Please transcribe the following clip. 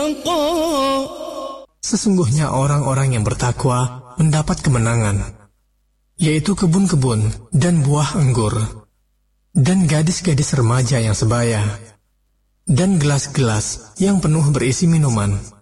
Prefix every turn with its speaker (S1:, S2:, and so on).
S1: Sesungguhnya orang-orang yang bertakwa mendapat kemenangan, yaitu kebun-kebun dan buah anggur, dan gadis-gadis remaja yang sebaya, dan gelas-gelas yang penuh berisi minuman.